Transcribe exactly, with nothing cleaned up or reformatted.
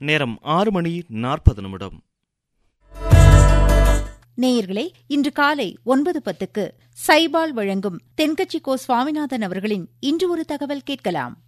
நேரம் ஆறு மணி நாற்பது நிமிடம். நேயர்களே, இன்று காலை ஒன்பது பத்துக்கு சைபால் வழங்கும் தென்கட்சி கோ சுவாமிநாதன் அவர்களின் இன்று ஒரு தகவல் கேட்கலாம்.